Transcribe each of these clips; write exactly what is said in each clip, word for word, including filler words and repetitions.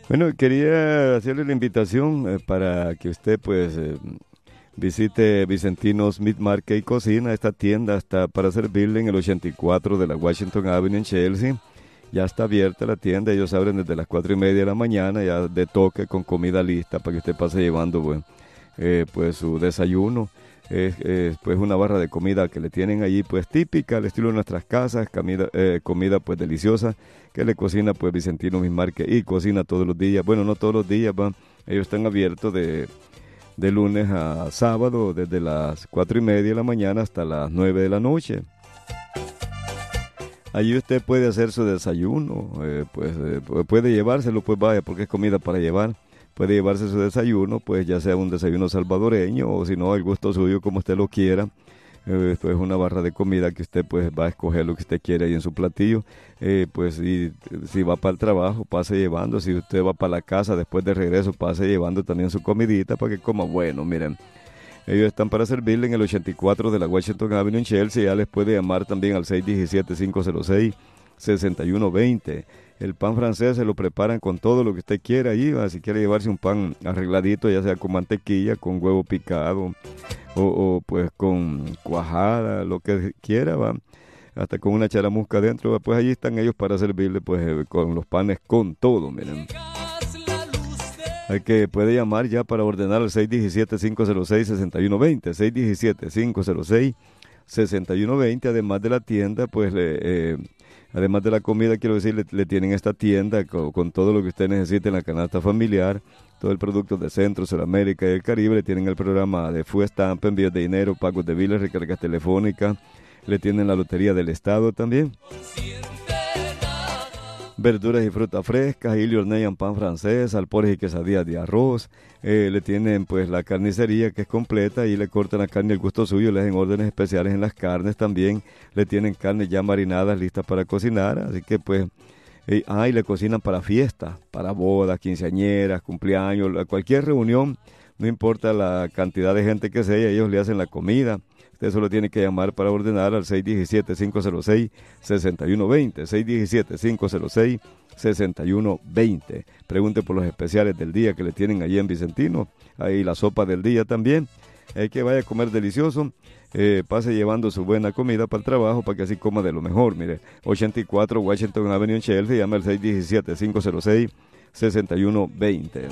Bueno, quería hacerle la invitación eh, para que usted pues eh, visite Vicentinos Meat Market y Cocina. Esta tienda está para servirle en el ochenta y cuatro de la Washington Avenue en Chelsea. Ya está abierta la tienda, ellos abren desde las cuatro y media de la mañana, ya de toque con comida lista para que usted pase llevando bueno, eh, pues su desayuno. Es, es, pues una barra de comida que le tienen allí pues típica al estilo de nuestras casas, comida, eh, comida pues deliciosa que le cocina pues Vicentino Mismarque y cocina todos los días. Bueno, no todos los días, van. Ellos están abiertos de, de lunes a sábado desde las cuatro y media de la mañana hasta las nueve de la noche. Allí usted puede hacer su desayuno, eh, pues eh, puede llevárselo, pues vaya, porque es comida para llevar. Puede llevarse su desayuno, pues ya sea un desayuno salvadoreño o si no, el gusto suyo, como usted lo quiera. Eh, pues una barra de comida que usted pues va a escoger lo que usted quiere ahí en su platillo. Eh, pues y, si va para el trabajo, pase llevando. Si usted va para la casa después de regreso, pase llevando también su comidita para que coma bueno, miren. Ellos están para servirle en el ochenta y cuatro de la Washington Avenue en Chelsea. Ya les puede llamar también al seis uno siete, cinco cero seis, seis uno dos cero. El pan francés se lo preparan con todo lo que usted quiera ahí. ¿Va? Si quiere llevarse un pan arregladito, ya sea con mantequilla, con huevo picado o, o pues con cuajada, lo que quiera, va. Hasta con una charamusca adentro, ¿va? Pues allí están ellos para servirle pues eh, con los panes con todo, miren. Hay que puede llamar ya para ordenar al seis uno siete, cinco cero seis, seis uno dos cero, seis uno siete, cinco cero seis, seis uno dos cero, además de la tienda, pues le, eh, además de la comida, quiero decir, le, le tienen esta tienda con, con todo lo que usted necesite en la canasta familiar, todo el producto de Centro, Sudamérica y el Caribe. Le tienen el programa de Food Stamp, envíos de dinero, pagos de biles, recargas telefónicas, le tienen la lotería del estado también. Verduras y frutas frescas, y le hornean pan francés, alpores y quesadillas de arroz. Eh, le tienen pues la carnicería que es completa y le cortan la carne al gusto suyo, le hacen órdenes especiales en las carnes también. Le tienen carnes ya marinadas listas para cocinar, así que pues, eh, ah, y le cocinan para fiestas, para bodas, quinceañeras, cumpleaños, cualquier reunión, no importa la cantidad de gente que sea, ellos le hacen la comida. Usted solo tiene que llamar para ordenar al seis uno siete, cinco cero seis, seis uno dos cero, seis uno siete, cinco cero seis, seis uno dos cero. Pregunte por los especiales del día que le tienen allí en Vicentino. Ahí la sopa del día también. Hay que vaya a comer delicioso. Eh, pase llevando su buena comida para el trabajo para que así coma de lo mejor. Mire, ochenta y cuatro Washington Avenue en Chelsea. Llama al seis uno siete, cinco cero seis, seis uno dos cero.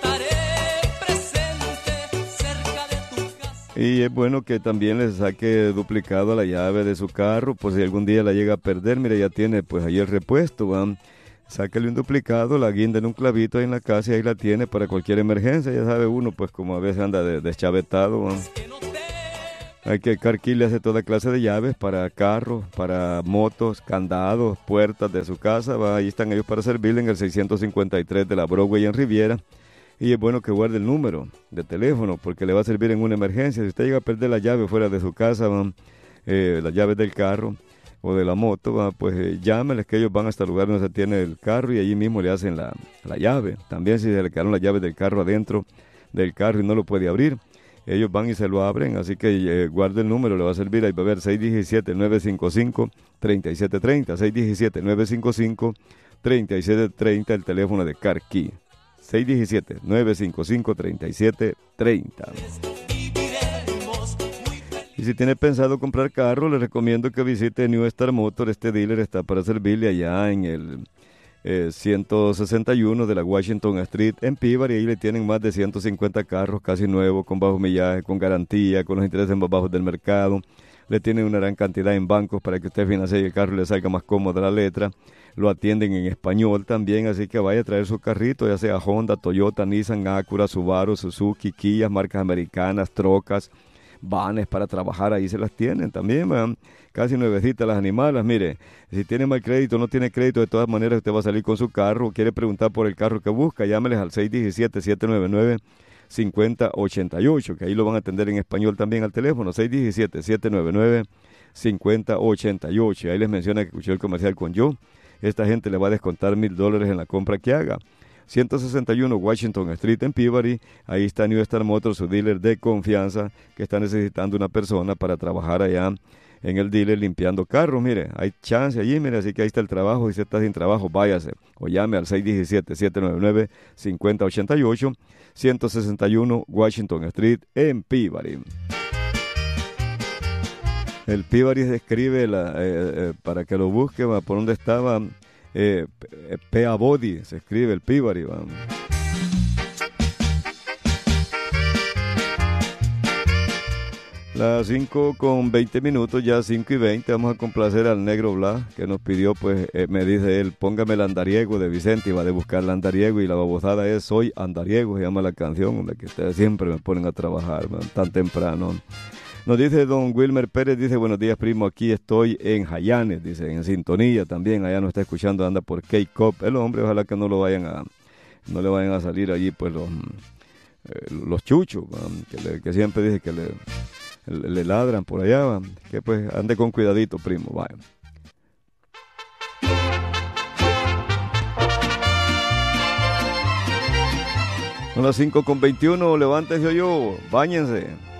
Y es bueno que también les saque duplicado la llave de su carro, por si algún día la llega a perder. Mire, ya tiene pues ahí el repuesto, ¿va? Sáquele un duplicado, la guinda en un clavito ahí en la casa y ahí la tiene para cualquier emergencia. Ya sabe uno, pues como a veces anda de, deschavetado, ¿va? Hay que Carkey le hace toda clase de llaves para carros, para motos, candados, puertas de su casa, ¿va? Ahí están ellos para servirle en el seiscientos cincuenta y tres de la Broadway en Riviera. Y es bueno que guarde el número de teléfono porque le va a servir en una emergencia. Si usted llega a perder la llave fuera de su casa, ¿va? Eh, las llaves del carro o de la moto, ¿va? Pues eh, llámeles que ellos van hasta el lugar donde se tiene el carro y allí mismo le hacen la, la llave. También si se le quedaron las llaves del carro adentro del carro y no lo puede abrir, ellos van y se lo abren. Así que eh, guarde el número, le va a servir. Ahí va a ver seis uno siete, nueve cinco cinco, tres siete tres cero, seis uno siete, nueve cinco cinco, tres siete tres cero, el teléfono de Carkey. seis uno siete, nueve cinco cinco, tres siete tres cero. Y si tiene pensado comprar carro, le recomiendo que visite New Star Motor. Este dealer está para servirle allá en el eh, ciento sesenta y uno de la Washington Street en Peabody. Ahí le tienen más de ciento cincuenta carros casi nuevos, con bajo millaje, con garantía, con los intereses más bajos del mercado. Le tienen una gran cantidad en bancos para que usted financie el carro y le salga más cómoda la letra. Lo atienden en español también, así que vaya a traer su carrito, ya sea Honda, Toyota, Nissan, Acura, Subaru, Suzuki, Kia, marcas americanas, trocas, vanes para trabajar, ahí se las tienen también, man. Casi nuevecitas las animalas. Mire, si tiene mal crédito, no tiene crédito, de todas maneras usted va a salir con su carro, quiere preguntar por el carro que busca, llámeles al seis uno siete, siete nueve nueve, cinco cero ocho ocho, que ahí lo van a atender en español también al teléfono, seis uno siete, siete nueve nueve, cinco cero ocho ocho. Ahí les menciona que escuchó el comercial con yo. Esta gente le va a descontar mil dólares en la compra que haga. ciento sesenta y uno Washington Street en Peabody. Ahí está New Star Motors, su dealer de confianza, que está necesitando una persona para trabajar allá en el dealer limpiando carros. Mire, hay chance allí, mire, así que ahí está el trabajo. Si usted está sin trabajo, váyase o llame al seis uno siete, siete nueve nueve, cinco cero ocho ocho, ciento sesenta y uno Washington Street en Peabody. El Peabody se escribe, la, eh, eh, para que lo busque, va, por donde estaba, eh, Peabody, se escribe el Peabody. Va. Las cinco con veinte minutos, ya cinco y veinte, vamos a complacer al Negro Blas, que nos pidió, pues, eh, me dice él, póngame el andariego de Vicente, y va a buscar el andariego, y la babosada es Soy Andariego, se llama la canción, donde que ustedes siempre me ponen a trabajar, man, tan temprano. Nos dice don Wilmer Pérez, dice, buenos días, primo, aquí estoy en Jayanes, dice, en sintonía también, allá nos está escuchando, anda por K-Cop, el hombre, ojalá que no lo vayan a, no le vayan a salir allí, pues, los, eh, los chuchos, man, que, le, que siempre dice que le... le ladran por allá, que pues ande con cuidadito, primo, vaya. Son las cinco con veintiuno, levántese yo, báñense.